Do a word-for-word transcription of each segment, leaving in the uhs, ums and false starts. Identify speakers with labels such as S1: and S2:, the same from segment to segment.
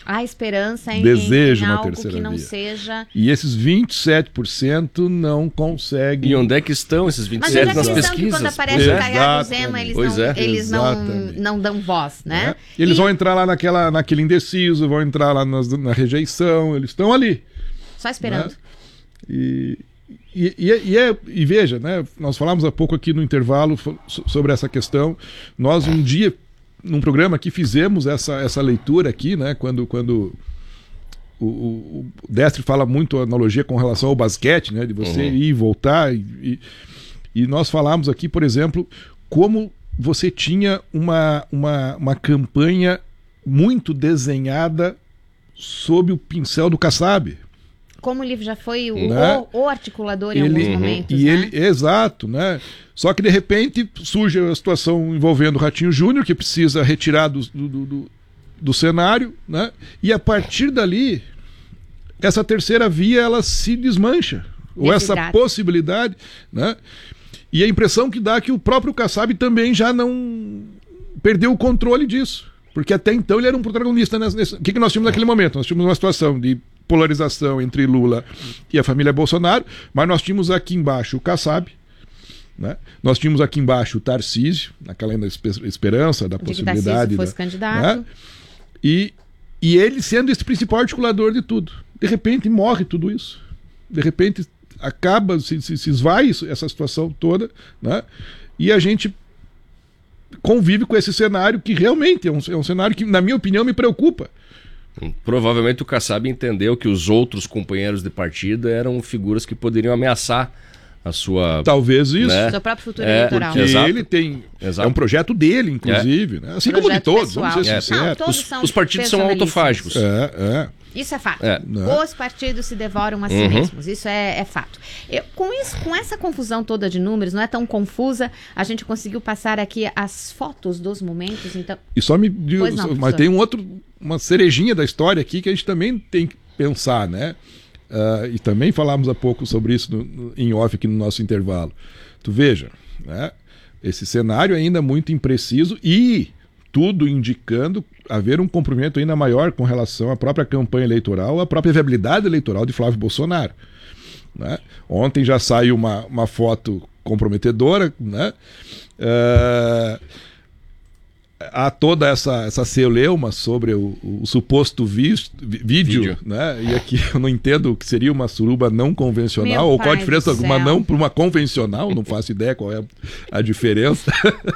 S1: Há esperança em,
S2: deseja
S1: em, em
S2: uma
S1: algo
S2: terceira
S1: que não
S2: via.
S1: seja...
S2: E esses vinte e sete por cento não conseguem...
S3: E onde é que estão esses vinte e
S1: Mas
S3: sete
S1: onde é
S3: nas
S1: que estão
S3: pesquisas?
S1: que quando aparece
S3: Pois
S1: o
S3: é.
S1: Caiado Zema, eles,
S3: Pois
S1: não,
S3: é.
S1: eles não,
S2: Exatamente.
S1: não dão voz, né?
S2: É. Eles
S1: E-
S2: vão entrar lá naquela, naquele indeciso, vão entrar lá nas- na rejeição, eles estão ali.
S1: Só esperando.
S2: Né? E, e, e, é- e, é- e veja, né, nós falamos há pouco aqui no intervalo fo- so- sobre essa questão. Nós um dia, num programa aqui, fizemos essa, essa leitura aqui, né, quando, quando o, o, o Destre fala muito a analogia com relação ao basquete, né, de você
S3: Uhum.
S2: ir e voltar. E, e, e nós falamos aqui, por exemplo, como você tinha uma, uma, uma campanha muito desenhada sob o pincel do Kassab.
S1: Como o livro já foi o,
S2: Né?
S1: o, o articulador em
S2: Ele-
S1: alguns momentos,
S2: E
S1: né?
S2: ele, exato, né? Só que de repente surge a situação envolvendo o Ratinho Júnior, que precisa retirar do, do, do, do cenário, né? E a partir dali, essa terceira via ela se desmancha. Ou essa
S1: Desidrata.
S2: possibilidade, né? E a impressão que dá é que o próprio Kassab também já não perdeu o controle disso. Porque até então ele era um protagonista. Nessa, nessa... O que, que nós tínhamos naquele momento? Nós tínhamos uma situação de polarização entre Lula e a família Bolsonaro, mas nós tínhamos aqui embaixo o Kassab, né? Nós tínhamos aqui embaixo o Tarcísio, naquela ainda espe- esperança da
S1: De que
S2: possibilidade.
S1: Tarcísio fosse
S2: da,
S1: candidato.
S2: né? E, e ele sendo esse principal articulador de tudo. De repente morre tudo isso. De repente acaba, se, se, se esvai isso- essa situação toda, né? E a gente convive com esse cenário que realmente é um, é um cenário que, na minha opinião, me preocupa.
S3: Provavelmente o Kassab entendeu que os outros companheiros de partido eram figuras que poderiam ameaçar a sua...
S2: Talvez isso.
S3: Né?
S1: Seu próprio futuro
S3: É,
S1: eleitoral.
S2: Porque
S3: Exato.
S2: ele tem.
S3: Exato.
S2: É um projeto dele, inclusive. Né? Assim como de
S1: Projeto
S2: todos,
S1: pessoal.
S2: vamos ser
S3: É.
S2: sinceros.
S1: Não, todos
S3: Os,
S1: são
S3: os partidos são
S1: personalíssimos.
S3: autofágicos.
S2: É, é.
S1: Isso é fato.
S3: É.
S2: Né?
S1: Os partidos se devoram a si
S3: Uhum.
S1: mesmos. Isso é, é fato. Eu, com, isso, com essa confusão toda de números, não é tão confusa, a gente conseguiu passar aqui as fotos dos momentos, então...
S2: E só me digo,
S1: Pois não,
S2: mas
S1: professor.
S2: tem um outro, uma cerejinha da história aqui que a gente também tem que pensar, né? Ah, e também falamos há pouco sobre isso no, no, em off aqui no nosso intervalo. Tu veja, né? Esse cenário ainda muito impreciso e tudo indicando haver um comprometimento ainda maior com relação à própria campanha eleitoral, à própria viabilidade eleitoral de Flávio Bolsonaro. Né? Ontem já saiu uma, uma foto comprometedora, né? Ah, há toda essa, essa celeuma sobre o, o suposto vis, vi- vídeo,
S3: Vídeo.
S2: né? E aqui eu não entendo o que seria uma suruba não convencional,
S1: Meu
S2: ou qual a
S1: pai
S2: diferença
S1: do
S2: alguma
S1: céu.
S2: não para uma convencional, não faço ideia qual é a diferença.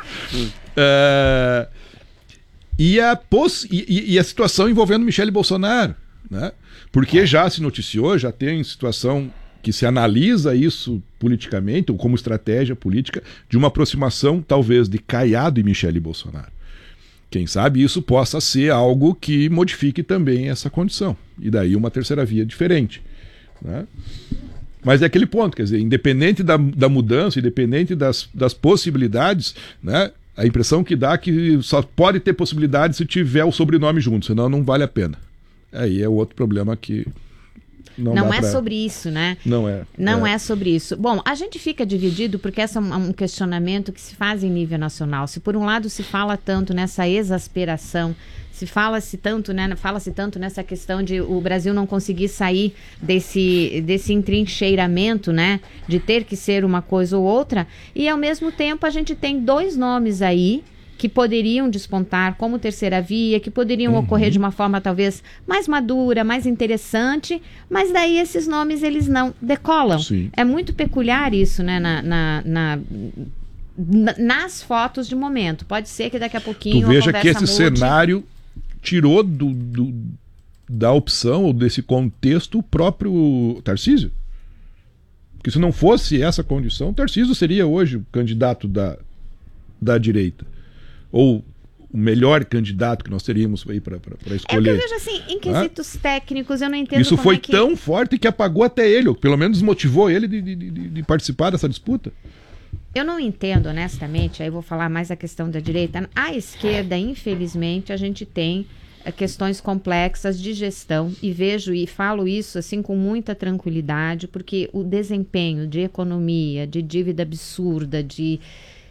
S2: Ah, e, a poss- e- e- e a situação envolvendo Michele Bolsonaro, né? Porque já se noticiou, já tem situação que se analisa isso politicamente, ou como estratégia política, de uma aproximação, talvez, de Caiado e Michele Bolsonaro. Quem sabe isso possa ser algo que modifique também essa condição. E daí uma terceira via diferente. Né? Mas é aquele ponto, quer dizer, independente da, da mudança, independente das, das possibilidades, né? A impressão que dá é que só pode ter possibilidade se tiver o sobrenome junto, senão não vale a pena. Aí é outro problema que não,
S1: Não
S2: dá
S1: é
S2: pra...
S1: sobre isso, né?
S2: Não é.
S1: Não é. sobre isso. Bom, a gente fica dividido porque esse é um, um questionamento que se faz em nível nacional. Se por um lado se fala tanto nessa exasperação, se fala-se tanto, né, fala-se tanto nessa questão de o Brasil não conseguir sair desse, desse entrincheiramento, né, de ter que ser uma coisa ou outra, e ao mesmo tempo a gente tem dois nomes aí que poderiam despontar como terceira via, que poderiam
S2: Uhum.
S1: ocorrer de uma forma talvez mais madura, mais interessante, mas daí esses nomes eles não decolam.
S2: Sim.
S1: É muito peculiar isso, né, na, na, na- na- nas fotos de momento. Pode ser que daqui a pouquinho
S2: Tu veja
S1: a
S2: que esse
S1: conversa mude.
S2: cenário tirou do, do- da opção ou desse contexto o próprio Tarcísio. Porque se não fosse essa condição, o Tarcísio seria hoje o candidato da, da direita. Ou o melhor candidato que nós teríamos aí para
S1: É o que eu
S2: escolher.
S1: vejo assim, em quesitos técnicos, eu não entendo
S2: Isso
S1: como
S2: foi
S1: é que...
S2: tão forte que apagou até ele, ou pelo menos desmotivou ele de, de, de, de participar dessa disputa.
S1: Eu não entendo, honestamente, aí eu vou falar mais a questão da direita. À esquerda, infelizmente, a gente tem eh, questões complexas de gestão e vejo e falo isso assim com muita tranquilidade, porque o desempenho de economia, de dívida absurda, de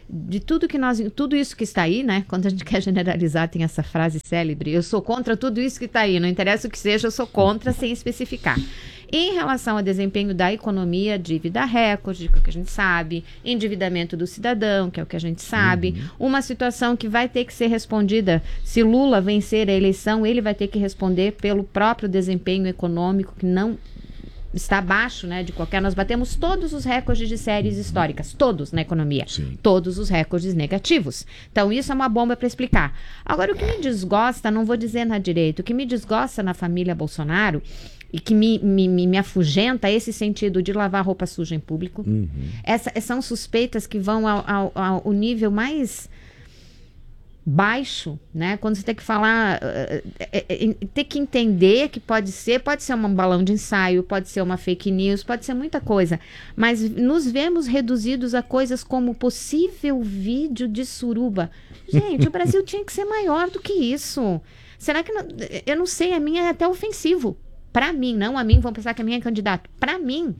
S1: de tudo que nós, tudo isso que está aí, né? Quando a gente quer generalizar, tem essa frase célebre, eu sou contra tudo isso que está aí, não interessa o que seja, eu sou contra, sem especificar. Em relação ao desempenho da economia, dívida recorde, que é o que a gente sabe, endividamento do cidadão, que é o que a gente sabe, uhum. uma situação que vai ter que ser respondida, se Lula vencer a eleição, ele vai ter que responder pelo próprio desempenho econômico, que não está abaixo, né, de qualquer... Nós batemos todos os recordes de séries históricas, todos na economia, Sim. todos os recordes negativos. Então, isso é uma bomba para explicar. Agora, o que me desgosta, não vou dizer na direita, o que me desgosta na família Bolsonaro e que me, me, me afugenta esse sentido de lavar roupa suja em público, uhum. Essa, são suspeitas que vão ao, ao, ao nível mais... baixo, né? Quando você tem que falar, é, é, é, tem que entender que pode ser, pode ser um balão de ensaio, pode ser uma fake news, pode ser muita coisa, mas nos vemos reduzidos a coisas como possível vídeo de suruba. Gente, o Brasil tinha que ser maior do que isso. Será que não, eu não sei, a minha é até ofensivo. Para mim, não a mim, vão pensar que a minha é candidato. Para mim,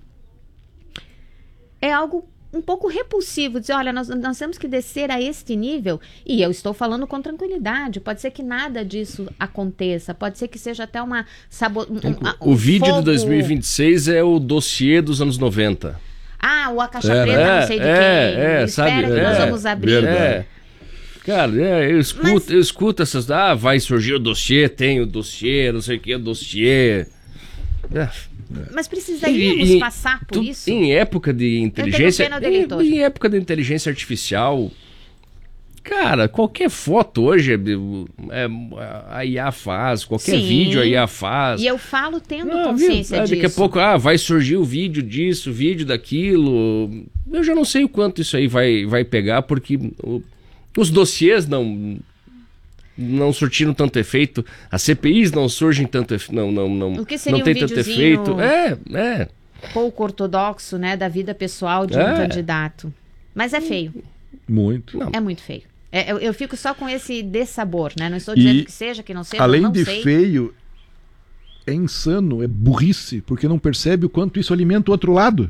S1: é algo um pouco repulsivo, dizer, olha, nós, nós temos que descer a este nível, e eu estou falando com tranquilidade, pode ser que nada disso aconteça, pode ser que seja até uma... Sabo, um,
S3: um, o
S1: um
S3: vídeo
S1: fogo...
S3: de dois mil e vinte e seis é o dossiê dos anos noventa.
S1: Ah, o A Caixa
S3: é,
S1: Preta,
S3: é,
S1: não sei de
S3: é,
S1: quem,
S3: é,
S1: espera
S3: sabe,
S1: que
S3: é,
S1: nós vamos abrir.
S3: É. Cara, é, eu, escuto,
S1: Mas...
S3: eu escuto essas, ah, vai surgir o dossiê, tem o dossiê, não sei o que, o dossiê... É.
S1: Mas precisaríamos
S3: e, e,
S1: passar por
S3: tu,
S1: isso?
S3: Em época de inteligência...
S1: Em,
S3: em época de inteligência artificial... Cara, qualquer foto hoje é, é, a I A faz, qualquer
S1: Sim.
S3: vídeo a I A faz.
S1: E eu falo tendo
S3: ah,
S1: consciência
S3: viu?
S1: disso.
S3: Daqui a pouco, ah, vai surgir o vídeo disso, o vídeo daquilo. Eu já não sei o quanto isso aí vai, vai pegar, porque o, os dossiês não... não surtiram tanto efeito, as C P Is não surgem tanto efeito, não, não, não,
S1: o que seria
S3: não tem
S1: um
S3: tanto efeito. É, é.
S1: Pouco ortodoxo, né, da vida pessoal de
S3: é.
S1: um candidato. Mas é feio.
S2: Muito.
S1: Não. É muito feio. É, eu, eu fico só com esse dessabor, né? Não estou dizendo
S2: e,
S1: que seja, que não seja,
S2: além
S1: não
S2: de
S1: sei.
S2: feio, é insano, é burrice, porque não percebe o quanto isso alimenta o outro lado.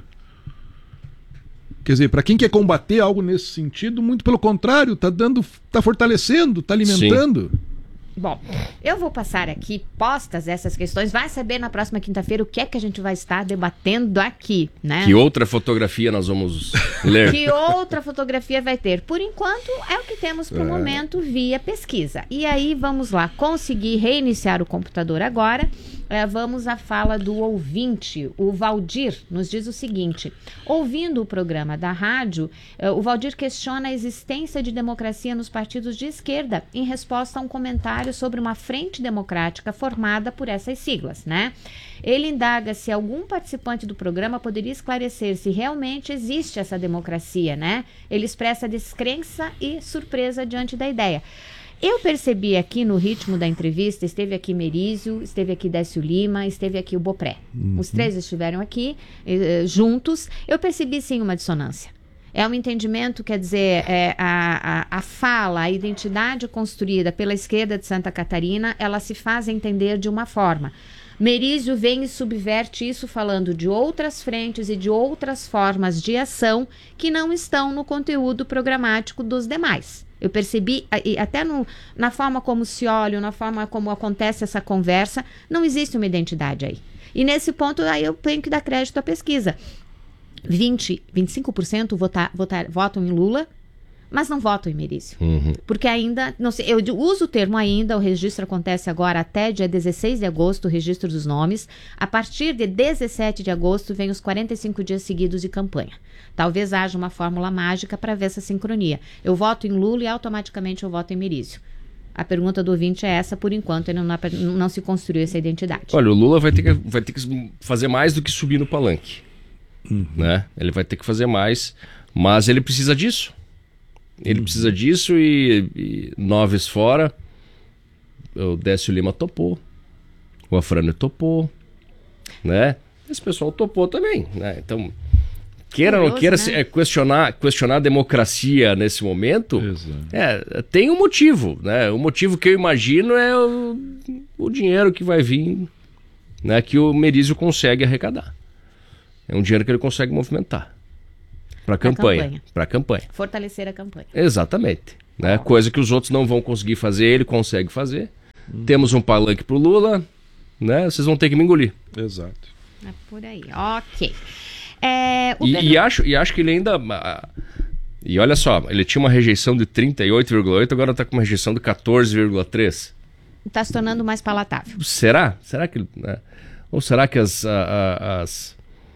S2: Quer dizer, para quem quer combater algo nesse sentido, muito pelo contrário, tá dando, tá fortalecendo, tá alimentando.
S3: Sim.
S1: Bom, eu vou passar aqui postas essas questões. Vai saber na próxima quinta-feira o que é que a gente vai estar debatendo aqui, né?
S3: Que outra fotografia nós vamos ler?
S1: Que outra fotografia vai ter? Por enquanto, é o que temos para o é. momento via pesquisa. E aí, vamos lá, conseguir reiniciar o computador agora. É, vamos à fala do ouvinte. O Valdir nos diz o seguinte: ouvindo o programa da rádio, é, o Valdir questiona a existência de democracia nos partidos de esquerda em resposta a um comentário sobre uma frente democrática formada por essas siglas, né? Ele indaga se algum participante do programa poderia esclarecer se realmente existe essa democracia, né? Ele expressa descrença e surpresa diante da ideia. Eu percebi aqui no ritmo da entrevista, esteve aqui Merizio, esteve aqui Décio Lima, esteve aqui o Bopré. Uhum. Os três estiveram aqui eh, juntos. Eu percebi sim uma dissonância. É um entendimento, quer dizer, é, a, a, a fala, a identidade construída pela esquerda de Santa Catarina, ela se faz entender de uma forma. Merizio vem e subverte isso falando de outras frentes e de outras formas de ação que não estão no conteúdo programático dos demais. Eu percebi, até no, na forma como se olha, na forma como acontece essa conversa, não existe uma identidade aí. E nesse ponto, aí eu tenho que dar crédito à pesquisa. vinte, vinte e cinco por cento votar, votar, votam em Lula, mas não votam em Merizio. Uhum. Porque ainda, não sei, eu uso o termo ainda, o registro acontece agora até dia dezesseis de agosto, o registro dos nomes. A partir de dezessete de agosto, vem os quarenta e cinco dias seguidos de campanha. Talvez haja uma fórmula mágica para ver essa sincronia. Eu voto em Lula e automaticamente eu voto em Merizio. A pergunta do ouvinte é essa, por enquanto ele não, não se construiu essa identidade.
S3: Olha, o Lula vai ter que, vai ter que fazer mais do que subir no palanque. Uhum. Né? Ele vai ter que fazer mais, mas ele precisa disso. Ele uhum. precisa disso e, e Noves fora, o Décio Lima topou, o Afrânio topou, né? Esse pessoal topou também, né? Então, queira ou não queira, né? é, questionar, questionar a democracia nesse momento, é, tem um motivo, né? O motivo que eu imagino é o, o dinheiro que vai vir, né? Que o Merizio consegue arrecadar. É um dinheiro que ele consegue movimentar. Para campanha. Para campanha.
S1: Fortalecer a campanha.
S3: Exatamente. Né? Coisa que os outros não vão conseguir fazer, ele consegue fazer. Hum. Temos um palanque pro Lula, né? Vocês vão ter que me engolir.
S2: Exato.
S1: É por aí. Ok. É,
S3: e, Pedro... e, acho, e acho que ele ainda... E olha só, ele tinha uma rejeição de trinta e oito vírgula oito, agora está com uma rejeição de quatorze vírgula três.
S1: Está se tornando mais palatável.
S3: Será? Será que... Né? Ou será que as, as...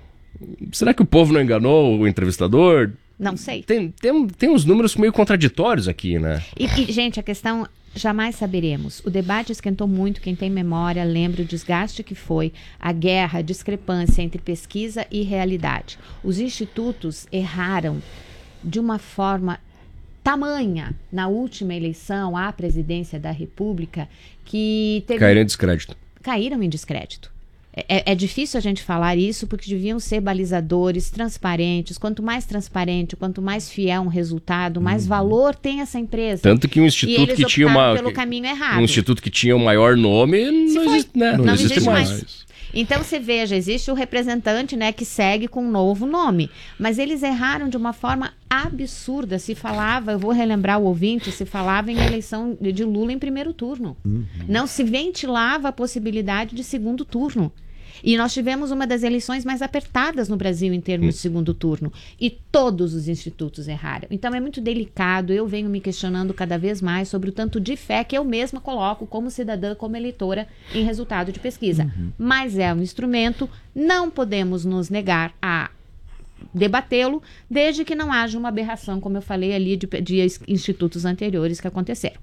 S3: Será que o povo não enganou o entrevistador?
S1: Não sei.
S3: Tem, tem, tem uns números meio contraditórios aqui, né?
S1: E, e, gente, a questão... Jamais saberemos. O debate esquentou muito. Quem tem memória lembra o desgaste que foi, a guerra, a discrepância entre pesquisa e realidade. Os institutos erraram de uma forma tamanha na última eleição à presidência da República que... Teve...
S3: Caíram em descrédito.
S1: Caíram em descrédito. É, é difícil a gente falar isso porque deviam ser balizadores, transparentes. Quanto mais transparente, quanto mais fiel um resultado, mais uhum. valor tem essa empresa.
S3: Tanto que um instituto que tinha uma
S1: pelo caminho errado.
S3: Um instituto que tinha o um maior nome não, existe, né?
S1: não,
S3: não
S1: existe,
S3: existe mais.
S1: mais. Então você veja, existe o representante, né, que segue com um novo nome, mas eles erraram de uma forma absurda. Se falava, eu vou relembrar o ouvinte, se falava em eleição de Lula em primeiro turno. Uhum. Não se ventilava a possibilidade de segundo turno. E nós tivemos uma das eleições mais apertadas no Brasil em termos de segundo turno. E todos os institutos erraram. Então é muito delicado. Eu venho me questionando cada vez mais sobre o tanto de fé que eu mesma coloco como cidadã, como eleitora, em resultado de pesquisa. Uhum. Mas é um instrumento, não podemos nos negar a debatê-lo, desde que não haja uma aberração, como eu falei ali, de, de institutos anteriores que aconteceram.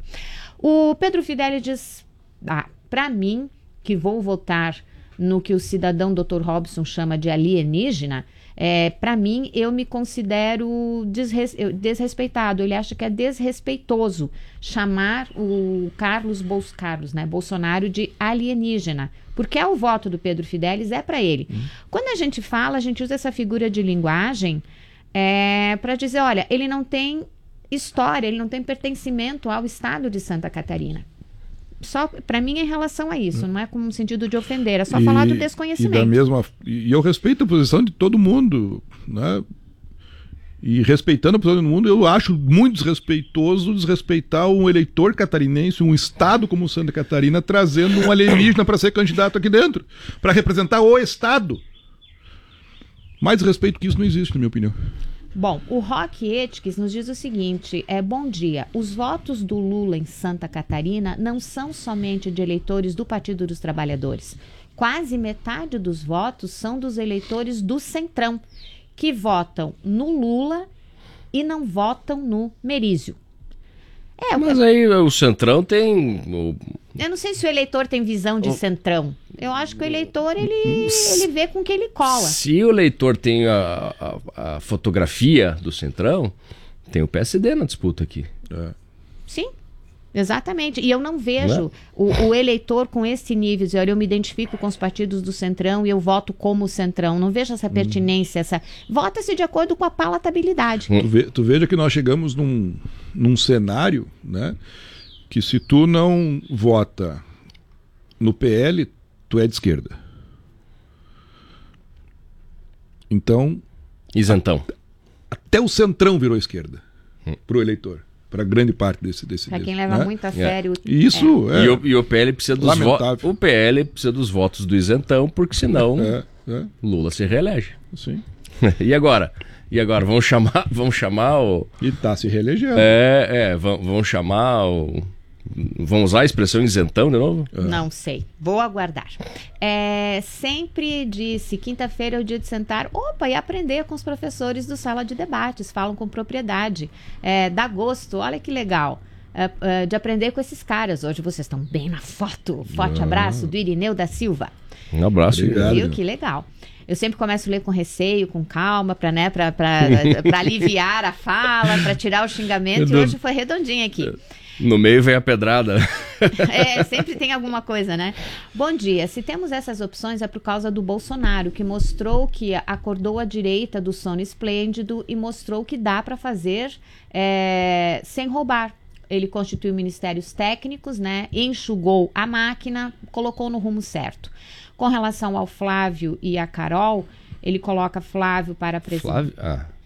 S1: O Pedro Fidelis diz, ah, para mim, que vou votar no que o cidadão doutor Robson chama de alienígena, é, para mim, eu me considero desres, desrespeitado. Ele acha que é desrespeitoso chamar o Carlos, Bol Carlos né, Bolsonaro de alienígena, porque é o voto do Pedro Fidelis, é para ele. Hum. Quando a gente fala, a gente usa essa figura de linguagem é, para dizer, olha, ele não tem história, ele não tem pertencimento ao estado de Santa Catarina. Só para mim em relação a isso, não é com um sentido de ofender, é só e, falar do desconhecimento.
S2: E, da mesma, e eu respeito a posição de todo mundo, né? E respeitando a posição do mundo, eu acho muito desrespeitoso desrespeitar um eleitor catarinense, um estado como Santa Catarina, trazendo um alienígena para ser candidato aqui dentro, para representar o estado. Mais respeito que isso não existe, na minha opinião.
S1: Bom, o Rock Etix nos diz o seguinte, é, bom dia, os votos do Lula em Santa Catarina não são somente de eleitores do Partido dos Trabalhadores. Quase metade dos votos são dos eleitores do Centrão, que votam no Lula e não votam no Merizio. É,
S3: Mas eu... aí o Centrão tem... O...
S1: Eu não sei se o eleitor tem visão de o... Centrão. Eu acho que o eleitor, ele, ele vê com que ele cola.
S3: Se o eleitor tem a, a, a fotografia do Centrão, tem o P S D na disputa aqui.
S2: É.
S1: Sim, exatamente. E eu não vejo não é? o, o eleitor com esse nível. De, olha, eu me identifico com os partidos do Centrão e eu voto como Centrão. Não vejo essa pertinência. Hum. Essa... Vota-se de acordo com a palatabilidade.
S2: Hum. Tu, ve, tu veja que nós chegamos num, num cenário, né, que se tu não vota no P L, tu é de esquerda. Então...
S3: Isentão.
S2: A, até o Centrão virou esquerda hum. pro eleitor. Para grande parte desse desse
S1: Para quem
S2: desse,
S1: leva
S2: né?
S1: muito a sério.
S2: É. Isso é.
S3: é. E, o, e o P L precisa dos votos. O P L precisa dos votos do isentão, porque senão
S2: é, é.
S3: Lula se reelege.
S2: Sim.
S3: E agora? E agora vamos chamar, vamos chamar o
S2: E tá se reelegendo.
S3: É, é, vamos, vamos chamar o Vamos usar a expressão isentão de novo?
S1: É. Não sei, vou aguardar. É, sempre disse, quinta-feira é o dia de sentar, opa, e aprender com os professores do Sala de Debates, falam com propriedade, é, dá gosto, olha que legal, é, é, de aprender com esses caras. Hoje vocês estão bem na foto, forte ah. abraço do Irineu da Silva.
S3: Um abraço.
S1: Obrigado. Viu, que legal. Eu sempre começo a ler com receio, com calma, para né, aliviar a fala, para tirar o xingamento, e hoje foi redondinho aqui.
S3: No meio vem a pedrada.
S1: É, sempre tem alguma coisa, né? Bom dia. Se temos essas opções é por causa do Bolsonaro, que mostrou que acordou a direita do sono esplêndido e mostrou que dá para fazer é, sem roubar. Ele constituiu ministérios técnicos, né? Enxugou a máquina, colocou no rumo certo. Com relação ao Flávio e a Carol, ele coloca Flávio para presidente.
S3: Flávio? Ah.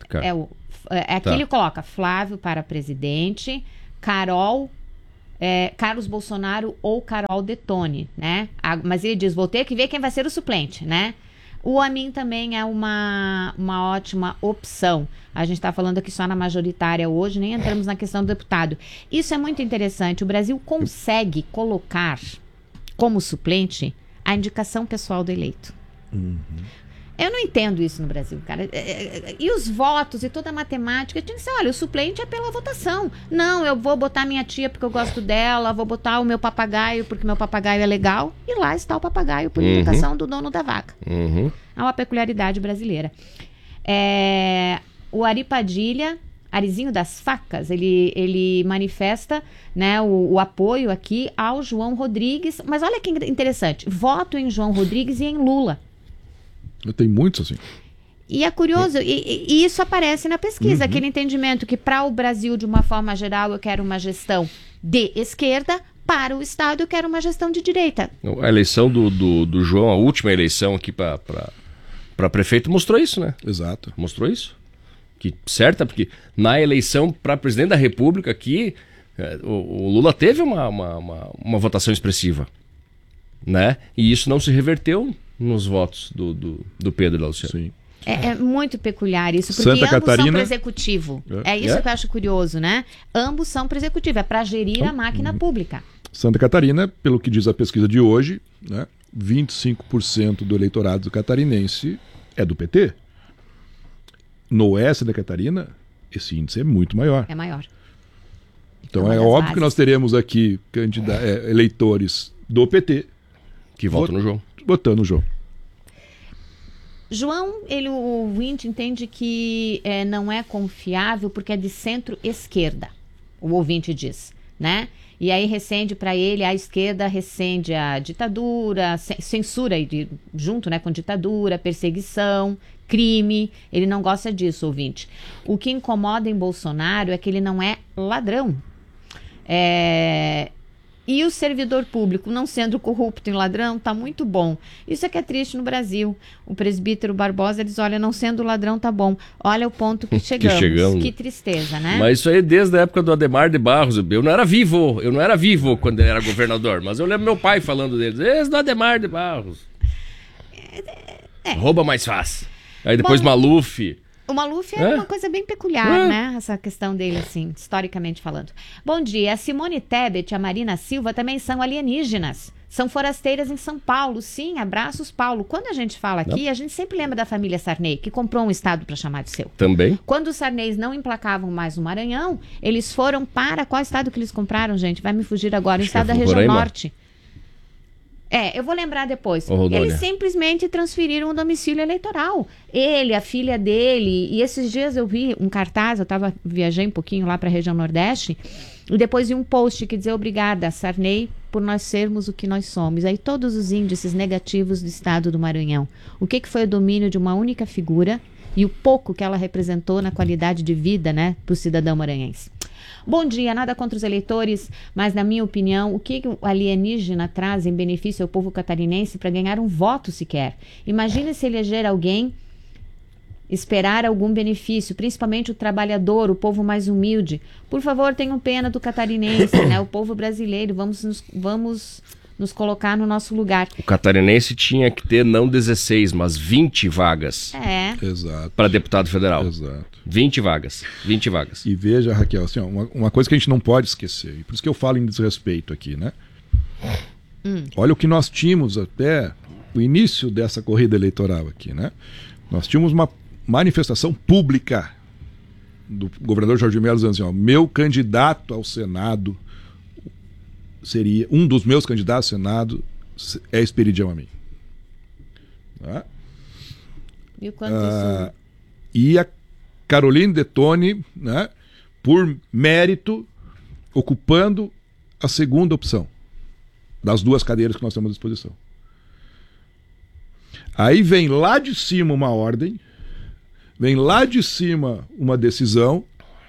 S3: cara.
S1: É, o, é, aqui
S3: Tá.
S1: ele coloca Flávio para presidente, Carol, é, Carlos Bolsonaro ou Carol Detone, né? Ah, mas ele diz, vou ter que ver quem vai ser o suplente, né? O Amin também é uma, uma ótima opção. A gente está falando aqui só na majoritária hoje, nem entramos na questão do deputado. Isso é muito interessante. O Brasil consegue colocar como suplente a indicação pessoal do eleito.
S2: Uhum.
S1: Eu não entendo isso no Brasil, cara. E os votos e toda a matemática, tinha que ser, olha, o suplente é pela votação. Não, eu vou botar minha tia porque eu gosto dela, vou botar o meu papagaio porque meu papagaio é legal, e lá está o papagaio por
S3: Uhum.
S1: indicação do dono da vaca.
S3: Uhum.
S1: É uma peculiaridade brasileira. É, o Ari Padilha, Arizinho das Facas, ele, ele manifesta, né, o, o apoio aqui ao João Rodrigues. Mas olha que interessante, voto em João Rodrigues e em Lula.
S2: Tem muitos assim.
S1: E é curioso, e, e isso aparece na pesquisa,
S2: Uhum.
S1: aquele entendimento que para o Brasil, de uma forma geral, eu quero uma gestão de esquerda, para o Estado eu quero uma gestão de direita.
S3: A eleição do, do, do João, a última eleição aqui para prefeito, mostrou isso, né?
S2: Exato.
S3: Mostrou isso. Que certa, porque na eleição para presidente da República aqui, é, o, o Lula teve uma, uma, uma, uma votação expressiva, né? E isso não se reverteu nos votos do, do, do Pedro e da Luciana.
S2: Sim.
S1: É, é muito peculiar isso, porque
S2: Santa
S1: ambos
S2: Catarina-
S1: são para executivo.
S2: É.
S1: É, isso
S3: É.
S1: que eu acho curioso, né? Ambos são para executivo, é para gerir a máquina pública.
S2: Santa Catarina, pelo que diz a pesquisa de hoje, né, vinte e cinco por cento do eleitorado catarinense é do P T. No oeste da Catarina, esse índice é muito maior.
S1: É maior.
S2: Então
S1: uma
S2: é
S1: das
S2: óbvio
S1: bases.
S2: que nós teremos aqui candida- é, eleitores do P T
S3: Que votam
S2: Vot-
S3: no João.
S2: votando no João.
S1: João, ele, o ouvinte entende que é, não é confiável porque é de centro-esquerda, o ouvinte diz, né? E aí recende para ele, a esquerda recende a ditadura, ce- censura de- junto, né, com ditadura, perseguição, crime. Ele não gosta disso, ouvinte. O que incomoda em Bolsonaro é que ele não é ladrão. É... E o servidor público, não sendo corrupto e ladrão, tá muito bom. Isso é que é triste no Brasil. O presbítero Barbosa diz, olha, não sendo ladrão tá bom. Olha o ponto que chegamos.
S3: chegamos.
S1: Que tristeza, né?
S3: Mas isso aí desde a época do Adhemar de Barros. Eu não era vivo, eu não era vivo quando ele era governador, mas eu lembro meu pai falando deles. Esse do Adhemar de Barros.
S1: É.
S3: Rouba mais fácil. Aí depois
S1: Bom,
S3: Maluf.
S1: O Maluf é,
S3: É?
S1: uma coisa bem peculiar,
S3: É.
S1: né? Essa questão dele, assim, historicamente falando. Bom dia. A Simone Tebet e a Marina Silva também são alienígenas. São forasteiras em São Paulo. Sim, abraços, Paulo. Quando a gente fala aqui, a gente sempre lembra da família Sarney, que comprou um estado para chamar de seu.
S3: Também.
S1: Quando os Sarneys não emplacavam mais no Maranhão, eles foram para... Qual estado que eles compraram, gente? Vai me fugir agora. O
S3: Acho que
S1: estado da
S3: foi
S1: região
S3: Roraima.
S1: norte. É, eu vou lembrar depois.
S3: Ô, Rondônia.
S1: Eles simplesmente transferiram o domicílio eleitoral. Ele, a filha dele. E esses dias eu vi um cartaz, eu tava, viajei um pouquinho lá para a região Nordeste, e depois vi um post que dizia obrigada, Sarney, por nós sermos o que nós somos. Aí todos os índices negativos do estado do Maranhão. O que, que foi o domínio de uma única figura e o pouco que ela representou na qualidade de vida, né, para o cidadão maranhense. Bom dia, nada contra os eleitores, mas na minha opinião, o que o alienígena traz em benefício ao povo catarinense para ganhar um voto sequer? Imagine se eleger alguém, esperar algum benefício, principalmente o trabalhador, o povo mais humilde. Por favor, tenham pena do catarinense, né? O povo brasileiro, vamos nos, vamos nos colocar no nosso lugar.
S3: O catarinense tinha que ter não dezesseis, mas vinte vagas
S1: É,
S2: Exato.
S3: para deputado federal.
S2: Exato.
S3: vinte vagas. vinte vagas.
S2: E veja, Raquel, assim, ó, uma, uma coisa que a gente não pode esquecer, e por isso que eu falo em desrespeito aqui, né?
S1: Hum.
S2: Olha o que nós tínhamos até o início dessa corrida eleitoral aqui, né? Nós tínhamos uma manifestação pública do governador Jorge Mello dizendo assim, ó, meu candidato ao Senado seria, um dos meus candidatos ao Senado é Esperidião Amin. Tá?
S1: viu quanto
S2: Ah,
S1: isso...
S2: e a Caroline Detone, né, por mérito, ocupando a segunda opção das duas cadeiras que nós temos à disposição. Aí vem lá de cima uma ordem, vem lá de cima uma decisão,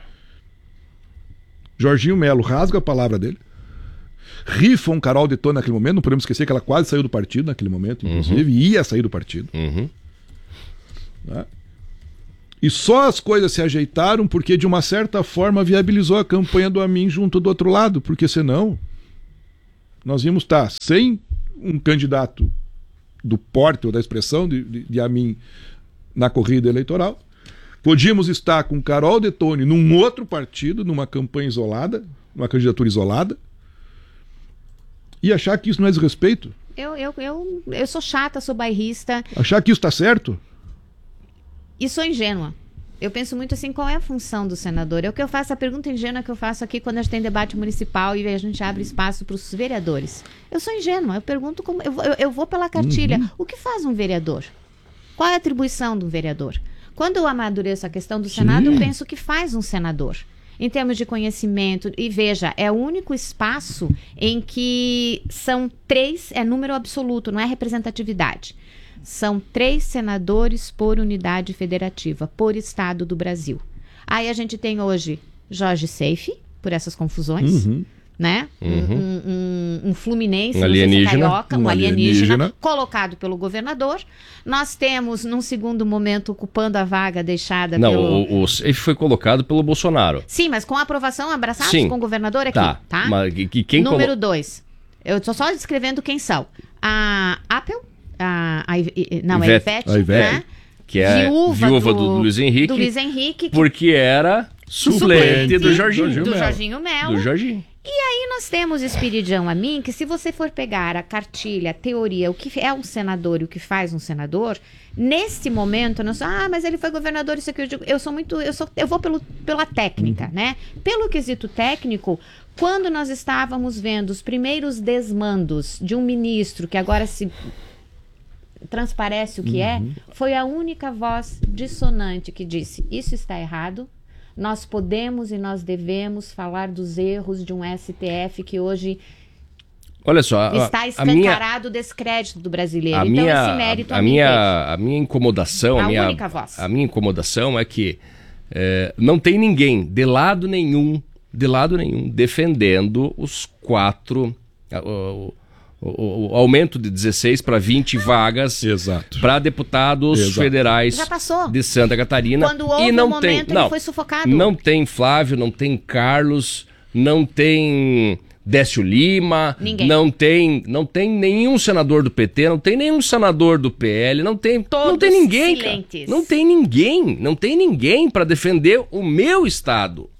S2: Jorginho Melo rasga a palavra dele, rifam Carol Detone naquele momento, não podemos esquecer que ela quase saiu do partido naquele momento, inclusive,
S3: Uhum.
S2: ia sair do partido.
S3: Uhum.
S2: Né? E só as coisas se ajeitaram porque, de uma certa forma, viabilizou a campanha do Amin junto do outro lado. Porque senão, nós íamos estar sem um candidato do porte ou da expressão de, de, de Amin na corrida eleitoral. Podíamos estar com Carol Detoni num outro partido, numa campanha isolada, numa candidatura isolada, e achar que isso não é desrespeito.
S1: Eu, eu, eu, eu sou chata, sou bairrista.
S2: Achar que isso está certo.
S1: E sou ingênua. Eu penso muito assim, qual é a função do senador? É o que eu faço, a pergunta ingênua que eu faço aqui quando a gente tem debate municipal e a gente abre espaço para os vereadores. Eu sou ingênua, eu pergunto como. Eu, eu, eu vou pela cartilha. Uhum. O que faz um vereador? Qual é a atribuição do vereador? Quando eu amadureço a questão do Senado, Sim. eu penso o que faz um senador. Em termos de conhecimento, e veja, é o único espaço em que são três, é número absoluto, não é representatividade. São três senadores por unidade federativa, por estado do Brasil. Aí a gente tem hoje Jorge Seife, por essas confusões,
S2: uhum.
S1: né?
S3: Uhum.
S1: Um, um, um fluminense,
S3: um alienígena,
S1: carioca, um,
S2: um
S1: alienígena,
S2: alienígena,
S1: colocado pelo governador. Nós temos, num segundo momento, ocupando a vaga deixada
S3: Não,
S1: pelo...
S3: o, o Seife foi colocado pelo Bolsonaro.
S1: Sim, mas com a aprovação, abraçados
S3: Sim.
S1: com o governador aqui,
S3: tá?
S1: tá?
S3: Mas que, quem
S1: Número
S3: colo...
S1: dois. Eu estou só descrevendo quem são. A Apple, a, a, não,
S3: Ivete,
S1: a Ivete,
S2: a Ivete.
S1: né?
S3: que é
S1: viúva,
S3: viúva
S1: do,
S3: do, do Luiz Henrique,
S1: do Luiz Henrique,
S3: porque era suplente,
S1: suplente
S3: do Jorginho.
S1: do
S2: Melo.
S1: Jorginho Melo.
S3: Do Jorginho.
S1: E aí nós temos Espiridão Amin, que se você for pegar a cartilha, a teoria, o que é um senador e o que faz um senador, nesse momento, não sou, ah, mas ele foi governador, isso aqui, eu digo, eu sou muito, eu, sou, eu vou pelo, pela técnica, uhum. né? Pelo quesito técnico, quando nós estávamos vendo os primeiros desmandos de um ministro que agora se transparece o que uhum. é, foi a única voz dissonante que disse, isso está errado. Nós podemos e nós devemos falar dos erros de um S T F que hoje
S3: Olha só,
S1: está escancarado o descrédito do brasileiro. Então
S3: minha,
S1: esse mérito
S3: a, a minha a minha incomodação,
S1: a,
S3: a minha
S1: única voz.
S3: a minha incomodação é que é, não tem ninguém de lado nenhum, de lado nenhum defendendo os quatro o, o, o, o aumento de dezesseis para vinte vagas para deputados
S2: Exato.
S3: federais
S1: Já passou.
S3: de Santa Catarina.
S1: Quando houve
S3: e não
S1: um momento,
S3: tem,
S1: ele
S3: não,
S1: foi sufocado.
S3: Não tem Flávio, não tem Carlos, não tem Décio Lima,
S1: Ninguém.
S3: não tem, não tem nenhum senador do P T, não tem nenhum senador do P L, não tem,
S1: Todos
S3: não tem ninguém, cara.
S1: silentes.
S3: Não tem ninguém, não tem ninguém para defender o meu estado.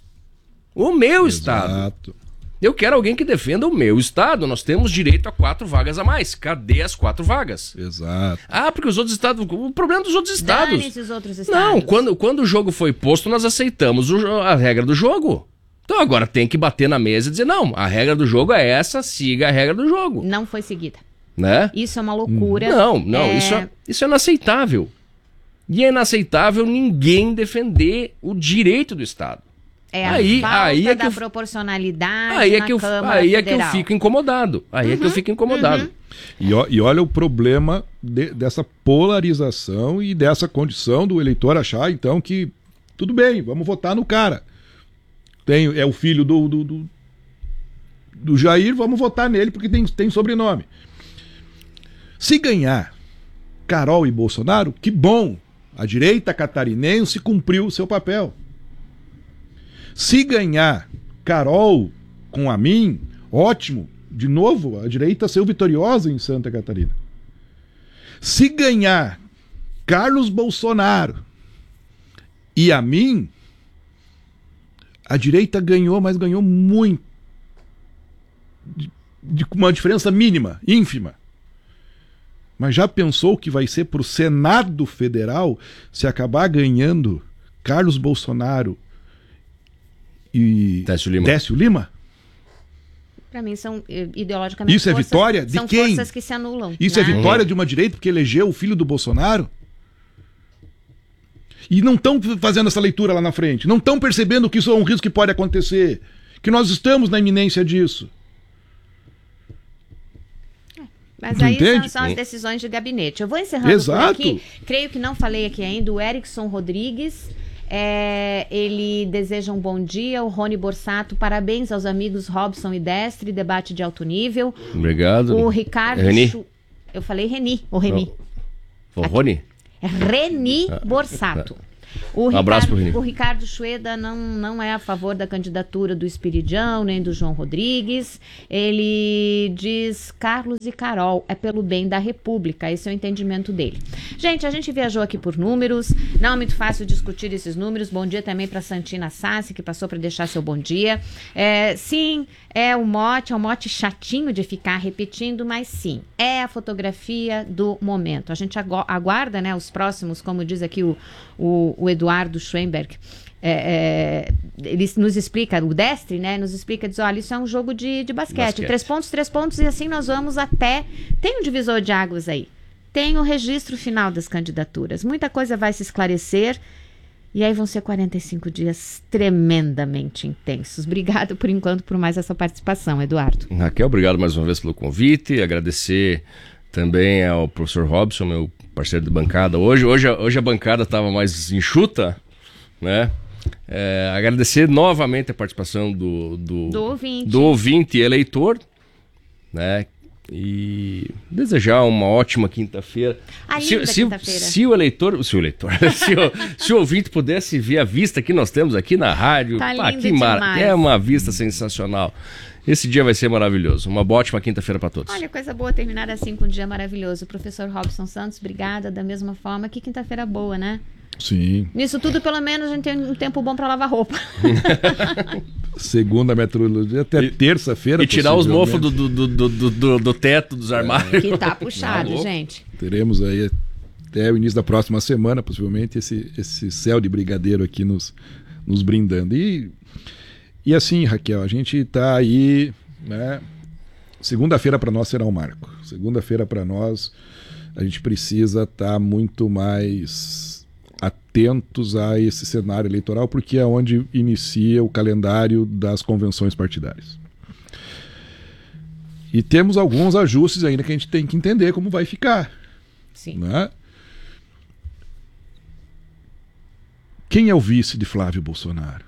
S3: O meu estado.
S2: Exato.
S3: Eu quero alguém que defenda o meu estado. Nós temos direito a quatro vagas a mais. Cadê as quatro vagas?
S2: Exato.
S3: Ah, porque os outros estados... O problema dos outros estados.
S1: Dane-se os outros estados.
S3: Não, quando, quando o jogo foi posto, nós aceitamos o, a regra do jogo. Então agora tem que bater na mesa e dizer, não, a regra do jogo é essa, siga a regra do jogo.
S1: Não foi seguida.
S3: Né?
S1: Isso é uma loucura.
S3: Não, não,
S1: é...
S3: Isso, é, isso é inaceitável. E é inaceitável ninguém defender o direito do estado.
S1: É a
S3: aí,
S1: falta
S3: aí é
S1: da
S3: que eu,
S1: proporcionalidade
S3: aí é
S1: na
S3: que eu,
S1: Câmara
S3: aí é que eu
S1: Federal.
S3: fico incomodado. Aí uhum, é que eu fico incomodado.
S1: Uhum.
S2: E, ó, e olha o problema de, dessa polarização e dessa condição do eleitor achar, então, que tudo bem, vamos votar no cara. Tem, é o filho do, do, do, do Jair, vamos votar nele porque tem, tem sobrenome. Se ganhar Carol e Bolsonaro, que bom! A direita catarinense cumpriu o seu papel. Se ganhar Carol com Amin, ótimo. De novo, a direita saiu vitoriosa em Santa Catarina. Se ganhar Carlos Bolsonaro e Amin, a direita ganhou, mas ganhou muito. De, de uma diferença mínima, ínfima. Mas já pensou que vai ser para o Senado Federal se acabar ganhando Carlos Bolsonaro e
S3: Décio Lima?
S2: Décio Lima?
S1: Para mim são ideologicamente
S2: Isso é
S1: forças,
S2: vitória de
S1: são
S2: quem?
S1: forças que se anulam.
S2: Isso
S1: né?
S2: é vitória de uma direita porque elegeu o filho do Bolsonaro? E não estão fazendo essa leitura lá na frente. Não estão percebendo que isso é um risco que pode acontecer. Que nós estamos na iminência disso.
S1: Mas
S2: Tu
S1: aí
S2: entende?
S1: são, são as decisões de gabinete. Eu vou encerrando
S2: Exato.
S1: por aqui. Creio que não falei aqui ainda. O Erickson Rodrigues, é, ele deseja um bom dia. O Rony Borsato, parabéns aos amigos Robson e Destre, debate de alto nível.
S3: Obrigado.
S1: O Ricardo...
S3: Reni?
S1: Chu... Eu falei Reni, ou Reni.
S3: O Rony?
S1: É Reni Borsato. O
S3: Um
S1: Ricardo,
S3: abraço pro Vini.
S1: O Ricardo Chueda não, não é a favor da candidatura do Espiridão, nem do João Rodrigues. Ele diz Carlos e Carol, é pelo bem da República. Esse é o entendimento dele. Gente, a gente viajou aqui por números. Não é muito fácil discutir esses números. Bom dia também para Santina Sassi, que passou para deixar seu bom dia. É, sim, é o mote, é um mote chatinho de ficar repetindo, mas sim, é a fotografia do momento. A gente aguarda, né, os próximos, como diz aqui o, o, o Eduardo Schwemberg, é, é, ele nos explica, o Destre, né, nos explica, diz, olha, isso é um jogo de, de basquete. basquete, três pontos, três pontos, e assim nós vamos até, tem um divisor de águas aí, tem o registro final das candidaturas, muita coisa vai se esclarecer, e aí vão ser quarenta e cinco dias tremendamente intensos. Obrigado, por enquanto, por mais essa participação, Eduardo.
S3: Raquel, obrigado mais uma vez pelo convite. Agradecer também ao professor Robson, meu parceiro de bancada. Hoje, hoje, hoje a bancada estava mais enxuta, né? É, agradecer novamente a participação do, do,
S1: do, ouvinte.
S3: do ouvinte eleitor, né? E desejar uma ótima quinta-feira.
S1: Se,
S3: se,
S1: quinta-feira.
S3: Se o eleitor, se o eleitor, se, o, se o ouvinte pudesse ver a vista que nós temos aqui na rádio,
S1: tá
S3: pá,
S1: lindo
S3: que mar...
S1: demais.
S3: É uma vista sensacional. Esse dia vai ser maravilhoso. Uma ótima quinta-feira para todos.
S1: Olha, coisa boa terminar assim com um dia maravilhoso. Professor Robson Santos, obrigada. Da mesma forma, que quinta-feira boa, né?
S2: Sim.
S1: Nisso tudo, pelo menos, a gente tem um tempo bom para lavar roupa.
S2: Segundo a meteorologia, até
S3: e,
S2: terça-feira.
S3: E tirar os mofos do, do, do, do, do, do teto dos armários.
S1: É. Que tá puxado,
S3: Não,
S1: gente.
S2: Teremos aí até o início da próxima semana, possivelmente, esse, esse céu de brigadeiro aqui nos, nos brindando. E, e assim, Raquel, a gente está aí, né? Segunda-feira para nós será um marco. Segunda-feira para nós, a gente precisa estar tá muito mais atentos a esse cenário eleitoral, porque é onde inicia o calendário das convenções partidárias. E temos alguns ajustes ainda que a gente tem que entender como vai ficar.
S1: Sim.
S2: Né? Quem é o vice de Flávio Bolsonaro?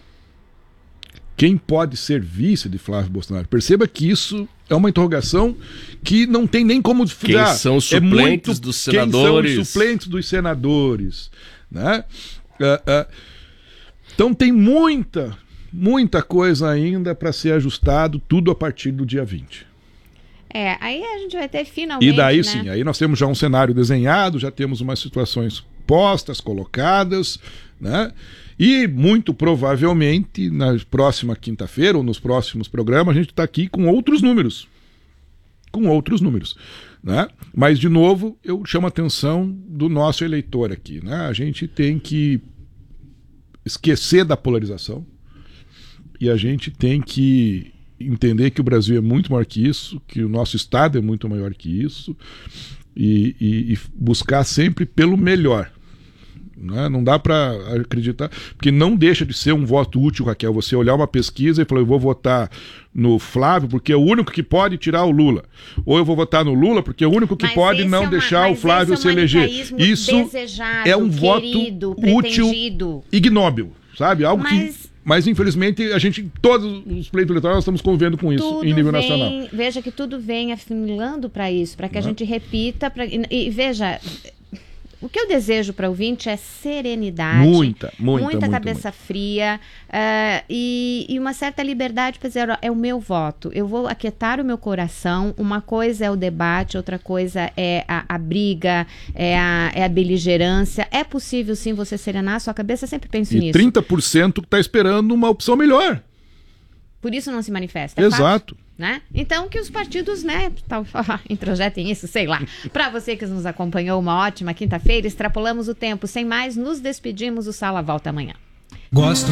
S2: Quem pode ser vice de Flávio Bolsonaro? Perceba que isso é uma interrogação que não tem nem como...
S3: Quem ah, são os suplentes é muito, dos senadores?
S2: Quem são os suplentes dos senadores? Né? Uh, uh, então tem muita, muita coisa ainda para ser ajustado, tudo a partir do dia vinte.
S1: É, aí a gente vai ter finalmente...
S2: E daí
S1: né?
S2: sim, aí nós temos já um cenário desenhado, já temos umas situações postas, colocadas, né? E muito provavelmente na próxima quinta-feira ou nos próximos programas a gente está aqui com outros números. Com outros números. Né? Mas, de novo, eu chamo a atenção do nosso eleitor aqui. Né? A gente tem que esquecer da polarização e a gente tem que entender que o Brasil é muito maior que isso, que o nosso Estado é muito maior que isso e, e, e buscar sempre pelo melhor. Né? Não dá para acreditar, porque não deixa de ser um voto útil, Raquel, você olhar uma pesquisa e falar, eu vou votar no Flávio porque é o único que pode tirar o Lula, ou eu vou votar no Lula porque é o único que mas pode não é uma, deixar o Flávio é um se eleger. Isso é um
S1: querido,
S2: voto útil, ignóbil, sabe? Algo
S1: mas...
S2: que... Mas, infelizmente, a gente, todos os pleitos eleitorais, nós estamos convivendo com isso
S1: tudo
S2: em nível
S1: vem,
S2: nacional.
S1: Veja que tudo vem afunilando para isso, para que a gente repita. Pra, e, e veja, o que eu desejo para o ouvinte é serenidade.
S2: Muita, muita,
S1: Muita
S2: muita,
S1: cabeça
S2: muita.
S1: fria uh, e, e uma certa liberdade para dizer, ó, é o meu voto. Eu vou aquietar o meu coração. Uma coisa é o debate, outra coisa é a, a briga, é a, é a beligerância. É possível, sim, você serenar a sua cabeça. Eu sempre penso
S2: e
S1: nisso.
S2: trinta por cento está esperando uma opção melhor.
S1: Por isso não se manifesta. É
S2: Exato.
S1: Fácil, né? Então que os partidos, né, tal, introjetem isso, sei lá. Para você que nos acompanhou, uma ótima quinta-feira. Extrapolamos o tempo. Sem mais, nos despedimos. O Sala volta amanhã.
S4: Gosto.